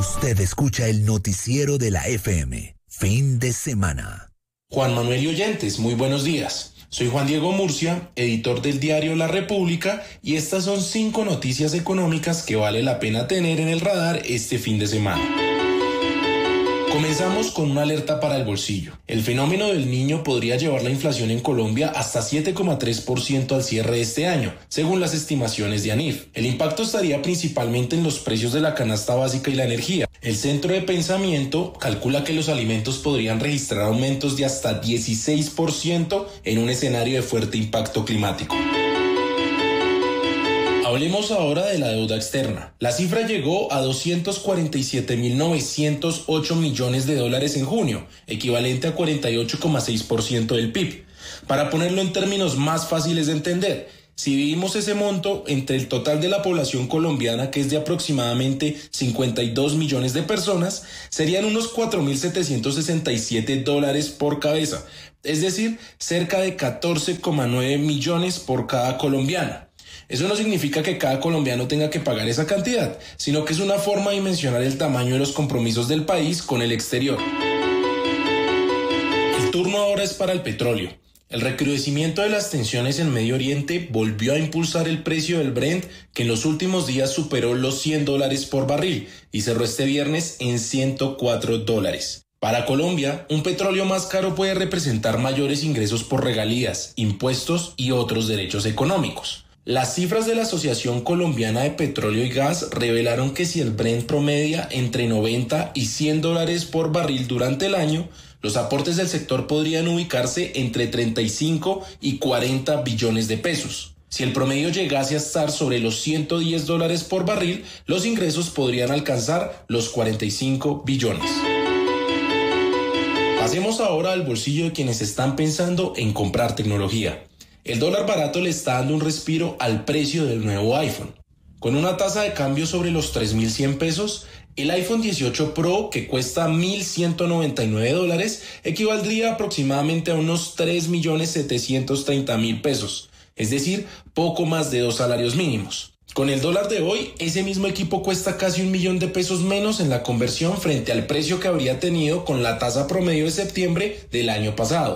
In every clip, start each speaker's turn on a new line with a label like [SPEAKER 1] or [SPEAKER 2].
[SPEAKER 1] Usted escucha el noticiero de la FM. Fin de semana.
[SPEAKER 2] Juan Manuel y oyentes, muy buenos días. Soy Juan Diego Murcia, editor del diario La República, y estas son 5 noticias económicas que vale la pena tener en el radar este fin de semana. Comenzamos con una alerta para el bolsillo. El fenómeno del Niño podría llevar la inflación en Colombia hasta 7,3% al cierre de este año, según las estimaciones de ANIF. El impacto estaría principalmente en los precios de la canasta básica y la energía. El Centro de Pensamiento calcula que los alimentos podrían registrar aumentos de hasta 16% en un escenario de fuerte impacto climático. Hablemos ahora de la deuda externa. La cifra llegó a 247.908 millones de dólares en junio, equivalente a 48,6% del PIB. Para ponerlo en términos más fáciles de entender, si dividimos ese monto entre el total de la población colombiana, que es de aproximadamente 52 millones de personas, serían unos 4.767 dólares por cabeza, es decir, cerca de 14,9 millones por cada colombiano. Eso no significa que cada colombiano tenga que pagar esa cantidad, sino que es una forma de dimensionar el tamaño de los compromisos del país con el exterior. El turno ahora es para el petróleo. El recrudecimiento de las tensiones en Medio Oriente volvió a impulsar el precio del Brent, que en los últimos días superó los $100 por barril y cerró este viernes en $104. Para Colombia, un petróleo más caro puede representar mayores ingresos por regalías, impuestos y otros derechos económicos. Las cifras de la Asociación Colombiana de Petróleo y Gas revelaron que si el Brent promedia entre 90 y $100 por barril durante el año, los aportes del sector podrían ubicarse entre 35 y 40 billones de pesos. Si el promedio llegase a estar sobre los $110 por barril, los ingresos podrían alcanzar los 45 billones. Pasemos ahora al bolsillo de quienes están pensando en comprar tecnología. El dólar barato le está dando un respiro al precio del nuevo iPhone. Con una tasa de cambio sobre los 3.100 pesos, el iPhone 18 Pro, que cuesta $1.199, equivaldría aproximadamente a unos 3.730.000 pesos, es decir, poco más de 2 salarios mínimos. Con el dólar de hoy, ese mismo equipo cuesta casi $1.000.000 menos en la conversión frente al precio que habría tenido con la tasa promedio de septiembre del año pasado.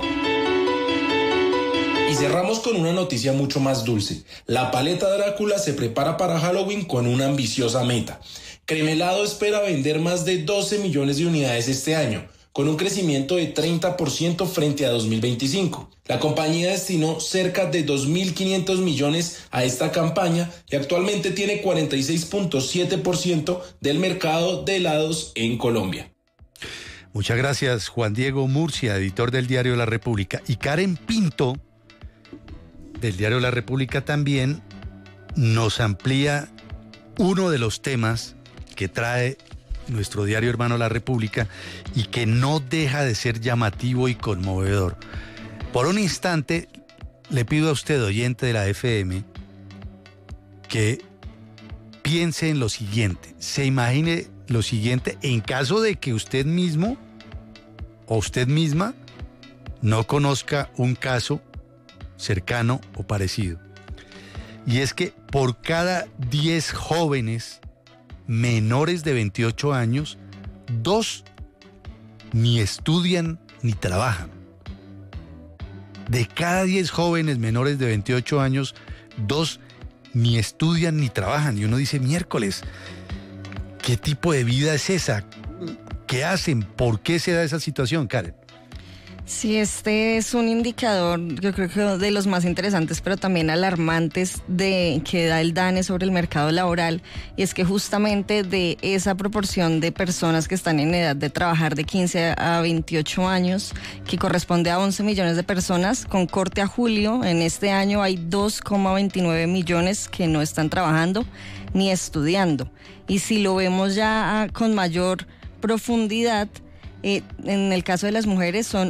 [SPEAKER 2] Y cerramos con una noticia mucho más dulce. La paleta Drácula se prepara para Halloween con una ambiciosa meta. Cremelado espera vender más de 12 millones de unidades este año, con un crecimiento de 30% frente a 2025. La compañía destinó cerca de 2.500 millones a esta campaña y actualmente tiene 46,7% del mercado de helados en Colombia.
[SPEAKER 3] Muchas gracias, Juan Diego Murcia, editor del diario La República. Y Karen Pinto, del diario La República, también nos amplía uno de los temas que trae nuestro diario hermano La República y que no deja de ser llamativo y conmovedor. Por un instante le pido a usted, oyente de la FM, que piense en lo siguiente, se imagine lo siguiente en caso de que usted mismo o usted misma no conozca un caso cercano o parecido. Y es que por cada 10 jóvenes menores de 28 años, 2 ni estudian ni trabajan. De cada 10 jóvenes menores de 28 años, 2 ni estudian ni trabajan. Y uno dice, miércoles, ¿qué tipo de vida es esa? ¿Qué hacen? ¿Por qué se da esa situación, Karen?
[SPEAKER 4] Sí, este es un indicador, yo creo que de los más interesantes, pero también alarmantes que da el DANE sobre el mercado laboral, y es que justamente de esa proporción de personas que están en edad de trabajar de 15 a 28 años, que corresponde a 11 millones de personas, con corte a julio, en este año hay 2,29 millones que no están trabajando ni estudiando. Y si lo vemos ya con mayor profundidad, en el caso de las mujeres son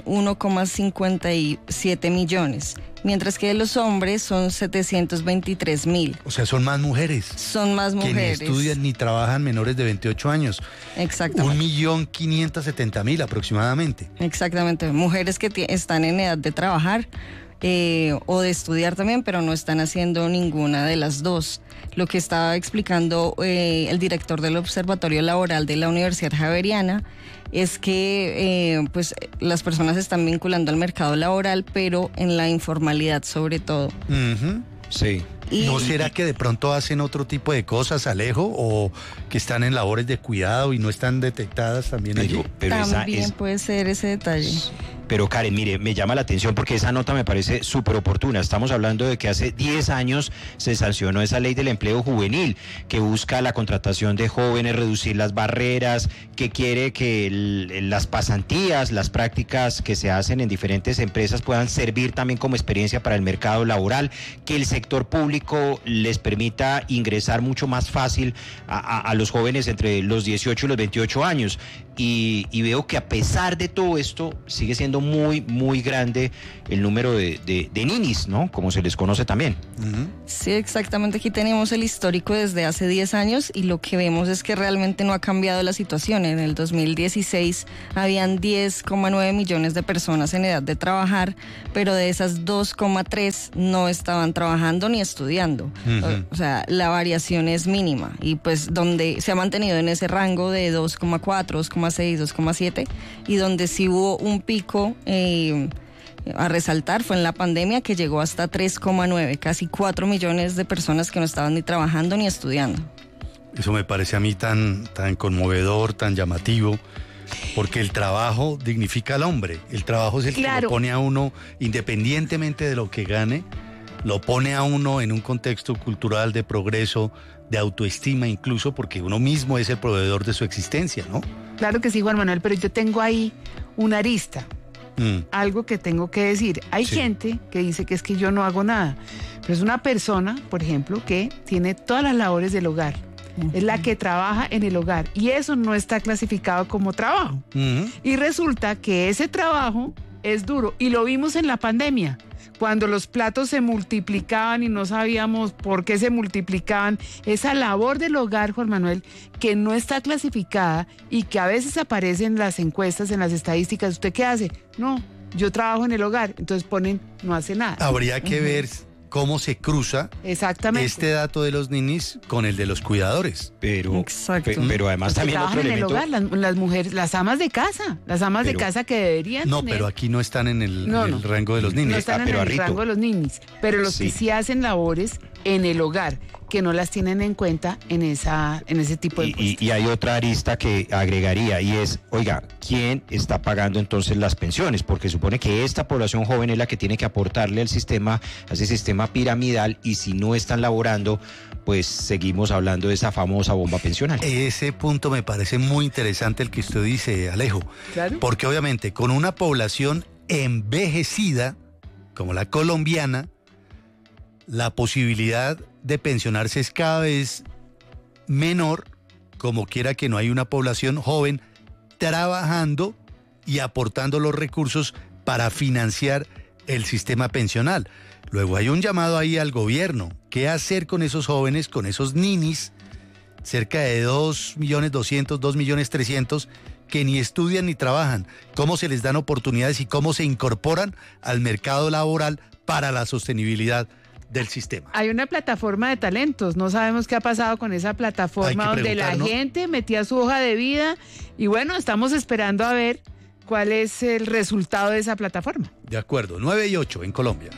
[SPEAKER 4] 1,57 millones, mientras que de los hombres son 723,000.
[SPEAKER 3] O sea, son más mujeres.
[SPEAKER 4] Son más mujeres.
[SPEAKER 3] Que ni estudian ni trabajan menores de 28 años.
[SPEAKER 4] Exactamente.
[SPEAKER 3] 1.570.000 aproximadamente.
[SPEAKER 4] Exactamente. Mujeres que están en edad de trabajar, o de estudiar también, pero no están haciendo ninguna de las dos. Lo que estaba explicando el director del Observatorio Laboral de la Universidad Javeriana es que pues las personas se están vinculando al mercado laboral, pero en la informalidad sobre todo.
[SPEAKER 3] Uh-huh.
[SPEAKER 5] Sí.
[SPEAKER 3] ¿No será que de pronto hacen otro tipo de cosas, Alejo, o que están en labores de cuidado y no están detectadas también allí?
[SPEAKER 4] También puede ser ese detalle.
[SPEAKER 5] Pero Karen, mire, me llama la atención porque esa nota me parece súper oportuna. Estamos hablando de que hace 10 años se sancionó esa ley del empleo juvenil que busca la contratación de jóvenes, reducir las barreras, que quiere que las pasantías, las prácticas que se hacen en diferentes empresas puedan servir también como experiencia para el mercado laboral, que el sector público les permita ingresar mucho más fácil a los jóvenes entre los 18 y los 28 años. Y veo que a pesar de todo esto sigue siendo muy, muy grande el número de ninis, ¿no? Como se les conoce también.
[SPEAKER 3] Uh-huh.
[SPEAKER 4] Sí, exactamente. Aquí tenemos el histórico desde hace 10 años y lo que vemos es que realmente no ha cambiado la situación. En el 2016 habían 10,9 millones de personas en edad de trabajar, pero de esas 2,3 no estaban trabajando ni estudiando. Uh-huh. O sea, la variación es mínima y pues donde se ha mantenido en ese rango de 2,4, 2,6, 2,7 y donde sí hubo un pico a resaltar fue en la pandemia, que llegó hasta 3,9, casi 4 millones de personas que no estaban ni trabajando ni estudiando.
[SPEAKER 3] Eso me parece a mí tan conmovedor, tan llamativo, porque el trabajo dignifica al hombre. El trabajo es el que lo pone a uno, independientemente de lo que gane, lo pone a uno en un contexto cultural de progreso, de autoestima incluso, porque uno mismo es el proveedor de su existencia, ¿no?
[SPEAKER 6] Claro que sí, Juan Manuel, pero yo tengo ahí una arista. Algo que tengo que decir. Hay gente que dice que es que yo no hago nada, pero es una persona, por ejemplo, que tiene todas las labores del hogar. Uh-huh. Es la que trabaja en el hogar y eso no está clasificado como trabajo. Uh-huh. Y resulta que ese trabajo es duro y lo vimos en la pandemia. Cuando los platos se multiplicaban y no sabíamos por qué se multiplicaban, esa labor del hogar, Juan Manuel, que no está clasificada y que a veces aparece en las encuestas, en las estadísticas, ¿usted qué hace? No, yo trabajo en el hogar, entonces ponen, no hace nada.
[SPEAKER 3] Habría que ver cómo se cruza este dato de los ninis con el de los cuidadores.
[SPEAKER 5] Pero además también otro elemento...
[SPEAKER 6] en el hogar, las mujeres, las amas de casa, de casa que deberían
[SPEAKER 3] No,
[SPEAKER 6] tener...
[SPEAKER 3] pero aquí no están en el rango de los ninis.
[SPEAKER 6] No están en el rango de los ninis, pero los que sí hacen labores en el hogar, que no las tienen en cuenta en ese tipo de cosas.
[SPEAKER 5] Y hay otra arista que agregaría y es, oiga, ¿quién está pagando entonces las pensiones? Porque supone que esta población joven es la que tiene que aportarle al sistema, a ese sistema piramidal, y si no están laborando, pues seguimos hablando de esa famosa bomba pensional.
[SPEAKER 3] Ese punto me parece muy interesante el que usted dice, Alejo.
[SPEAKER 6] Claro.
[SPEAKER 3] Porque obviamente con una población envejecida como la colombiana, la posibilidad de pensionarse es cada vez menor, como quiera que no hay una población joven trabajando y aportando los recursos para financiar el sistema pensional. Luego hay un llamado ahí al gobierno. ¿Qué hacer con esos jóvenes, con esos ninis, cerca de 2.200.000, 2.300.000, que ni estudian ni trabajan? ¿Cómo se les dan oportunidades y cómo se incorporan al mercado laboral para la sostenibilidad del sistema?
[SPEAKER 6] Hay una plataforma de talentos, no sabemos qué ha pasado con esa plataforma donde la gente metía su hoja de vida y bueno, estamos esperando a ver cuál es el resultado de esa plataforma.
[SPEAKER 3] De acuerdo, 9:08 en Colombia.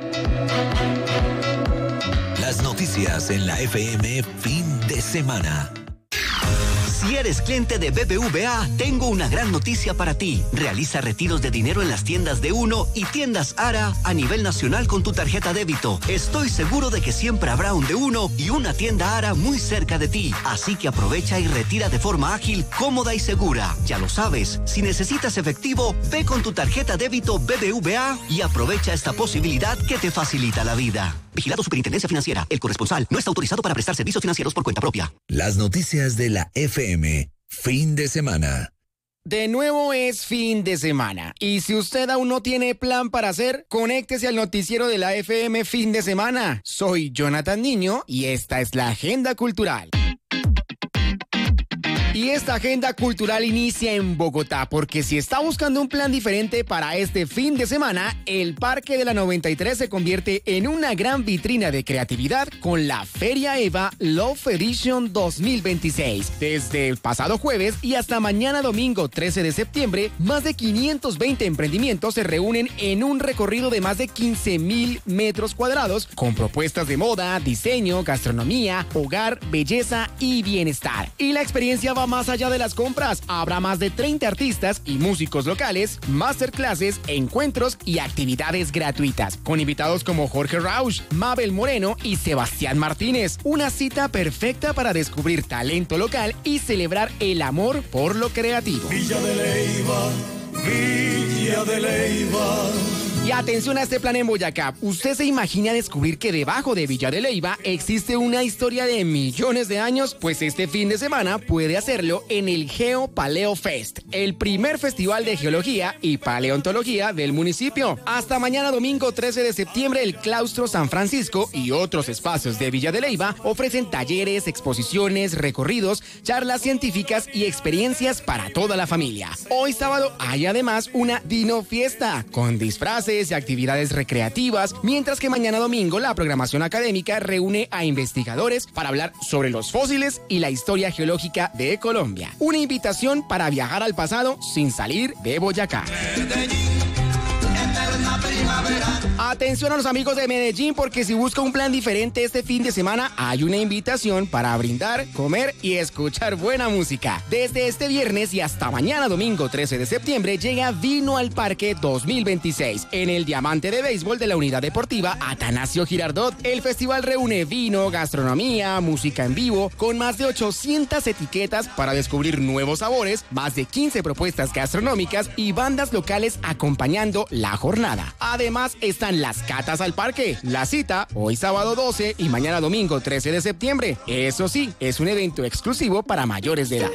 [SPEAKER 1] Las noticias en la FM fin de semana. Si eres cliente de BBVA, tengo una gran noticia para ti. Realiza retiros de dinero en las tiendas de Uno y tiendas Ara a nivel nacional con tu tarjeta débito. Estoy seguro de que siempre habrá un de Uno y una tienda Ara muy cerca de ti. Así que aprovecha y retira de forma ágil, cómoda y segura. Ya lo sabes, si necesitas efectivo, ve con tu tarjeta débito BBVA y aprovecha esta posibilidad que te facilita la vida. Vigilado Superintendencia Financiera. El corresponsal no está autorizado para prestar servicios financieros por cuenta propia. Las noticias de la FM, fin de semana.
[SPEAKER 7] De nuevo es fin de semana. Y si usted aún no tiene plan para hacer, conéctese al noticiero de la FM fin de semana. Soy Jonathan Niño y esta es la agenda cultural. Y esta agenda cultural inicia en Bogotá, porque si está buscando un plan diferente para este fin de semana, el Parque de la 93 se convierte en una gran vitrina de creatividad con la Feria EVA Love Edition 2026. Desde el pasado jueves y hasta mañana domingo 13 de septiembre, más de 520 emprendimientos se reúnen en un recorrido de más de 15.000 metros cuadrados con propuestas de moda, diseño, gastronomía, hogar, belleza y bienestar. Y la experiencia va más allá de las compras. Habrá más de 30 artistas y músicos locales, masterclasses, encuentros y actividades gratuitas, con invitados como Jorge Rauch, Mabel Moreno y Sebastián Martínez. Una cita perfecta para descubrir talento local y celebrar el amor por lo creativo.
[SPEAKER 8] Villa de Leyva, Villa de Leyva.
[SPEAKER 7] Y atención a este plan en Boyacá. ¿Usted se imagina descubrir que debajo de Villa de Leyva existe una historia de millones de años? Pues este fin de semana puede hacerlo en el GeoPaleo Fest, el primer festival de geología y paleontología del municipio. Hasta mañana domingo 13 de septiembre, el Claustro San Francisco y otros espacios de Villa de Leyva ofrecen talleres, exposiciones, recorridos, charlas científicas y experiencias para toda la familia. Hoy sábado hay además una Dino Fiesta con disfraces y actividades recreativas, mientras que mañana domingo la programación académica reúne a investigadores para hablar sobre los fósiles y la historia geológica de Colombia. Una invitación para viajar al pasado sin salir de Boyacá. Atención a los amigos de Medellín, porque si busca un plan diferente este fin de semana, hay una invitación para brindar, comer y escuchar buena música. Desde este viernes y hasta mañana domingo 13 de septiembre llega Vino al Parque 2026 en el Diamante de Béisbol de la Unidad Deportiva Atanasio Girardot. El festival reúne vino, gastronomía, música en vivo, con más de 800 etiquetas para descubrir nuevos sabores, más de 15 propuestas gastronómicas y bandas locales acompañando la jornada. Además están las catas al parque. La cita hoy sábado 12 y mañana domingo 13 de septiembre. Eso sí, es un evento exclusivo para mayores de edad.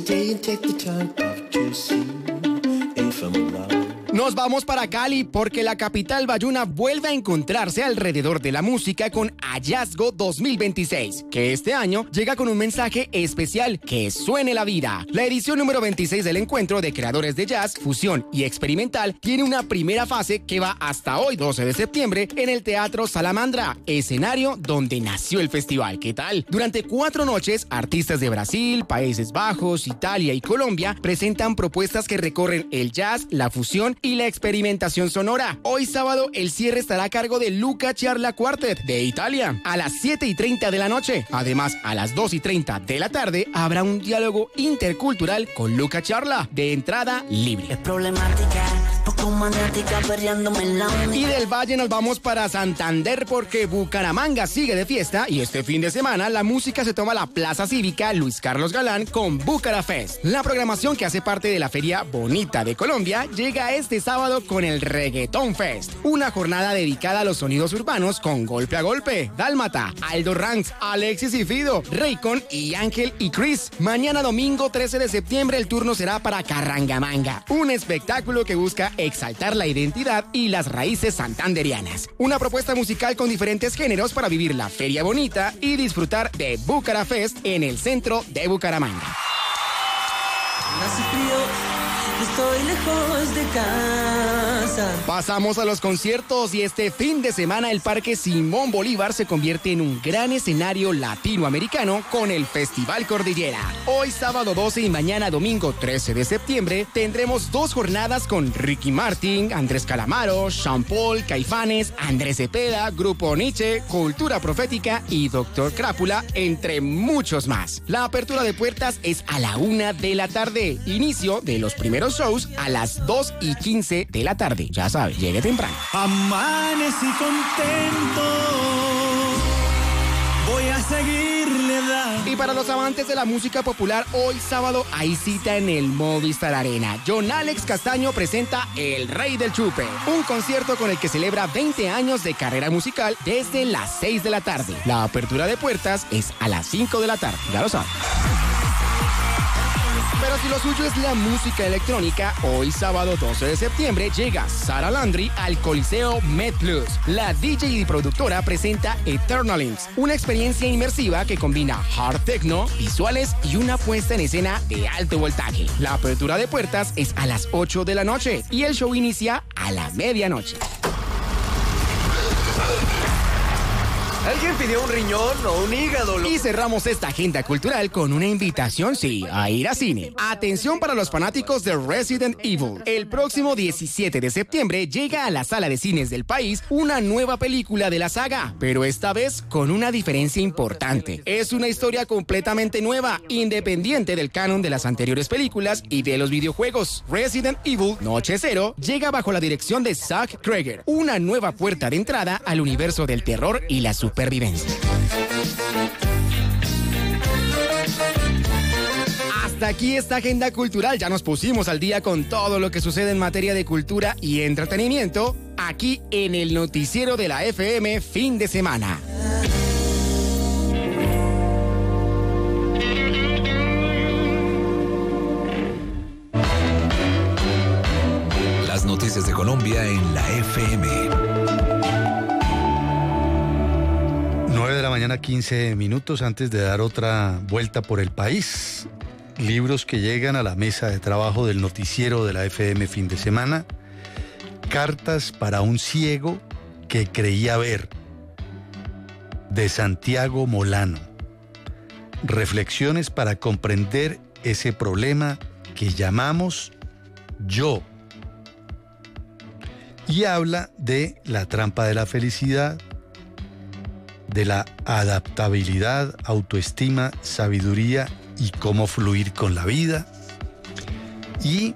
[SPEAKER 7] Nos vamos para Cali porque la capital bayuna vuelve a encontrarse alrededor de la música con Hallazgo 2026, que este año llega con un mensaje especial: que suene la vida. La edición número 26 del encuentro de creadores de jazz, fusión y experimental tiene una primera fase que va hasta hoy 12 de septiembre en el Teatro Salamandra, escenario donde nació el festival. ¿Qué tal? Durante 4 noches, artistas de Brasil, Países Bajos, Italia y Colombia presentan propuestas que recorren el jazz, la fusión y la experimentación sonora. Hoy sábado el cierre estará a cargo de Luca Ciarla Quartet de Italia a las 7:30 de la noche. Además, a las 2:30 de la tarde habrá un diálogo intercultural con Luca Ciarla, de entrada libre.
[SPEAKER 9] Es problemática, poco maniática, perreándome en la única.
[SPEAKER 7] Y del Valle nos vamos para Santander porque Bucaramanga sigue de fiesta y este fin de semana la música se toma la Plaza Cívica Luis Carlos Galán con Bucarafest. La programación, que hace parte de la Feria Bonita de Colombia, llega este sábado con el Reggaeton Fest, una jornada dedicada a los sonidos urbanos con Golpe a Golpe, Dálmata, Aldo Ranks, Alexis y Fido, Raycon y Ángel y Chris. Mañana domingo 13 de septiembre el turno será para Carrangamanga, un espectáculo que busca exaltar la identidad y las raíces santanderianas. Una propuesta musical con diferentes géneros para vivir la Feria Bonita y disfrutar de Bucarafest en el centro de Bucaramanga.
[SPEAKER 9] Hace frío, estoy lejos de casa.
[SPEAKER 7] Pasamos a los conciertos y este fin de semana el Parque Simón Bolívar se convierte en un gran escenario latinoamericano con el Festival Cordillera. Hoy sábado 12 y mañana domingo 13 de septiembre tendremos 2 jornadas con Ricky Martin, Andrés Calamaro, Sean Paul, Caifanes, Andrés Cepeda, Grupo Nietzsche, Cultura Profética y Dr. Crápula, entre muchos más. La apertura de puertas es a la 1 de la tarde. Inicio de los primeros shows a las 2:15 de la tarde. Ya sabe, llegue temprano.
[SPEAKER 8] Amanecí contento, voy a seguirle dando.
[SPEAKER 7] Y para los amantes de la música popular, hoy sábado hay cita en el Movistar Arena. John Alex Castaño presenta El Rey del Chupe, un concierto con el que celebra 20 años de carrera musical desde las 6 de la tarde. La apertura de puertas es a las 5 de la tarde, ya lo saben. Pero si lo suyo es la música electrónica, hoy sábado 12 de septiembre llega Sara Landry al Coliseo MedPlus. La DJ y productora presenta Eternalings, una experiencia inmersiva que combina hard techno, visuales y una puesta en escena de alto voltaje. La apertura de puertas es a las 8 de la noche y el show inicia a la medianoche.
[SPEAKER 10] ¿Alguien pidió un riñón o un hígado?
[SPEAKER 7] Y cerramos esta agenda cultural con una invitación, sí, a ir a cine. Atención para los fanáticos de Resident Evil. El próximo 17 de septiembre llega a la sala de cines del país una nueva película de la saga, pero esta vez con una diferencia importante. Es una historia completamente nueva, independiente del canon de las anteriores películas y de los videojuegos. Resident Evil Noche Cero llega bajo la dirección de Zack Kreger, una nueva puerta de entrada al universo del terror y la supervivencia. Hasta aquí esta agenda cultural. Ya nos pusimos al día con todo lo que sucede en materia de cultura y entretenimiento aquí en el noticiero de la FM fin de semana.
[SPEAKER 1] Las noticias de Colombia en la FM.
[SPEAKER 3] 9 de la mañana, 15 minutos antes de dar otra vuelta por el país. Libros que llegan a la mesa de trabajo del noticiero de la FM fin de semana. Cartas para un ciego que creía ver, de Santiago Molano. Reflexiones para comprender ese problema que llamamos yo. Y habla de la trampa de la felicidad, de la adaptabilidad, autoestima, sabiduría y cómo fluir con la vida, y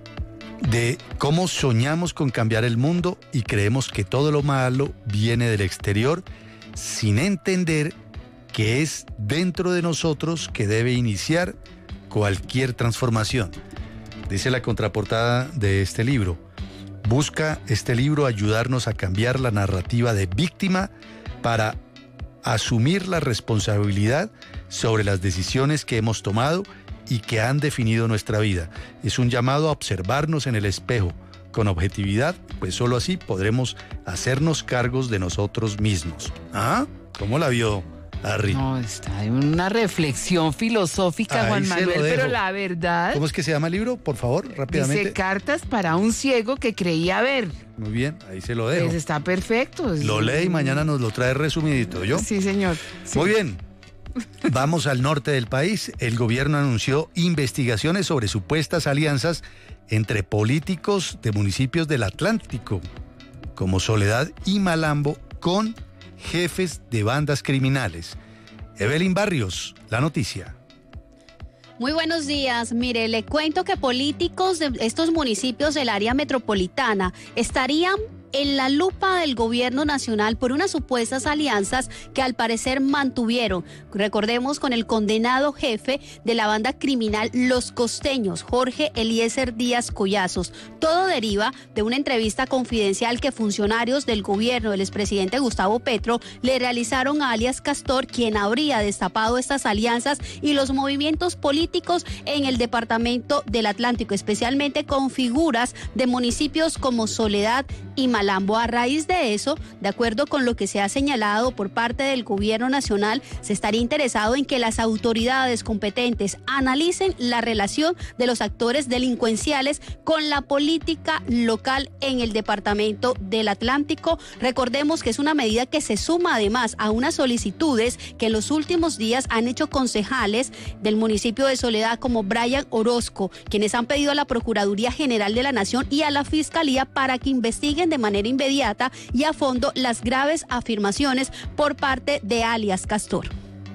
[SPEAKER 3] de cómo soñamos con cambiar el mundo y creemos que todo lo malo viene del exterior, sin entender que es dentro de nosotros que debe iniciar cualquier transformación. Dice la contraportada de este libro: busca este libro ayudarnos a cambiar la narrativa de víctima para asumir la responsabilidad sobre las decisiones que hemos tomado y que han definido nuestra vida. Es un llamado a observarnos en el espejo con objetividad, pues solo así podremos hacernos cargos de nosotros mismos. ¿Ah? ¿Cómo la vio, Harry?
[SPEAKER 6] No, está en una reflexión filosófica,
[SPEAKER 3] Ahí
[SPEAKER 6] Juan
[SPEAKER 3] se
[SPEAKER 6] Manuel,
[SPEAKER 3] lo dejo.
[SPEAKER 6] pero la verdad...
[SPEAKER 3] ¿Cómo es que se llama el libro? Por favor, rápidamente.
[SPEAKER 6] Dice Cartas para un ciego que creía ver.
[SPEAKER 3] Muy bien, ahí se lo dejo.
[SPEAKER 6] Pues está perfecto.
[SPEAKER 3] Lo lee y mañana nos lo trae resumidito, ¿yo?
[SPEAKER 6] Sí, señor. Sí.
[SPEAKER 3] Muy bien. Vamos al norte del país. El gobierno anunció investigaciones sobre supuestas alianzas entre políticos de municipios del Atlántico, como Soledad y Malambo, con jefes de bandas criminales. Evelyn Barrios, la noticia.
[SPEAKER 11] Muy buenos días. Mire, le cuento que políticos de estos municipios del área metropolitana estarían en la lupa del gobierno nacional por unas supuestas alianzas que al parecer mantuvieron. Recordemos, con el condenado jefe de la banda criminal Los Costeños, Jorge Eliezer Díaz Collazos. Todo deriva de una entrevista confidencial que funcionarios del gobierno del expresidente Gustavo Petro le realizaron a alias Castor, quien habría destapado estas alianzas y los movimientos políticos en el departamento del Atlántico, especialmente con figuras de municipios como Soledad y Malambo. A raíz de eso, de acuerdo con lo que se ha señalado por parte del gobierno nacional, se estaría interesado en que las autoridades competentes analicen la relación de los actores delincuenciales con la política local en el departamento del Atlántico. Recordemos que es una medida que se suma además a unas solicitudes que en los últimos días han hecho concejales del municipio de Soledad como Brian Orozco, quienes han pedido a la Procuraduría General de la Nación y a la Fiscalía para que investiguen de manera inmediata y a fondo las graves afirmaciones por parte de alias Castor.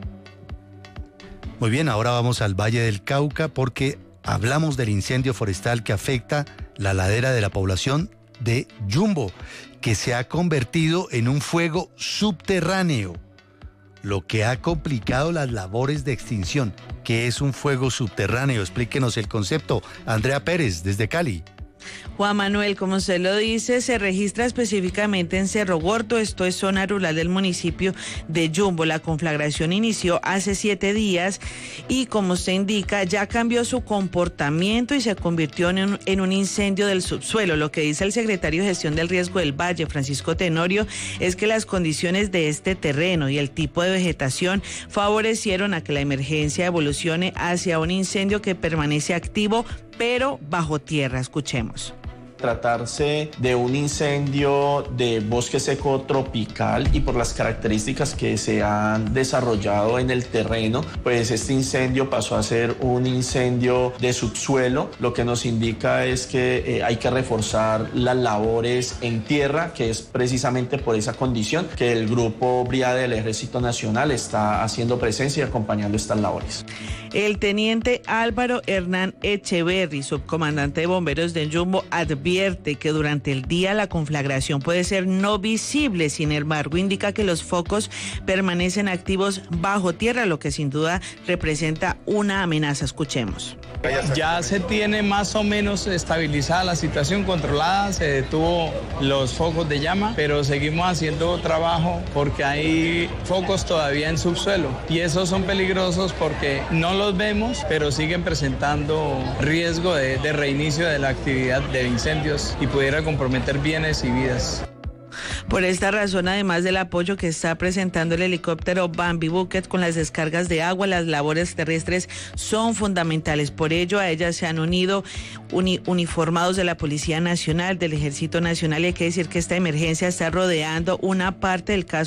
[SPEAKER 3] Muy bien, ahora vamos al Valle del Cauca porque hablamos del incendio forestal que afecta la ladera de la población de Yumbo, que se ha convertido en un fuego subterráneo, lo que ha complicado las labores de extinción. ¿Qué es un fuego subterráneo? Explíquenos el concepto. Andrea Pérez, desde Cali.
[SPEAKER 12] Juan Manuel, como usted lo dice, se registra específicamente en Cerro Gordo, esto es zona rural del municipio de Yumbo. La conflagración inició hace 7 días y, como usted indica, ya cambió su comportamiento y se convirtió en un incendio del subsuelo. Lo que dice el secretario de Gestión del Riesgo del Valle, Francisco Tenorio, es que las condiciones de este terreno y el tipo de vegetación favorecieron a que la emergencia evolucione hacia un incendio que permanece activo, pero bajo tierra. Escuchemos.
[SPEAKER 13] Tratarse de un incendio de bosque seco tropical y por las características que se han desarrollado en el terreno, pues este incendio pasó a ser un incendio de subsuelo, lo que nos indica es que hay que reforzar las labores en tierra, que es precisamente por esa condición que el Grupo Brigade del Ejército Nacional está haciendo presencia y acompañando estas labores.
[SPEAKER 12] El teniente Álvaro Hernán Echeverry, subcomandante de bomberos de Yumbo, advierte que durante el día la conflagración puede ser no visible, sin embargo indica que los focos permanecen activos bajo tierra, lo que sin duda representa una amenaza. Escuchemos.
[SPEAKER 14] Ya se tiene más o menos estabilizada la situación, controlada, se detuvo los focos de llama, pero seguimos haciendo trabajo porque hay focos todavía en subsuelo y esos son peligrosos porque no los vemos, pero siguen presentando riesgo de reinicio de la actividad de incendios y pudiera comprometer bienes y vidas.
[SPEAKER 12] Por esta razón, además del apoyo que está presentando el helicóptero Bambi Bucket con las descargas de agua, las labores terrestres son fundamentales. Por ello, a ellas se han unido uniformados de la Policía Nacional, del Ejército Nacional, y hay que decir que esta emergencia está rodeando una parte del caso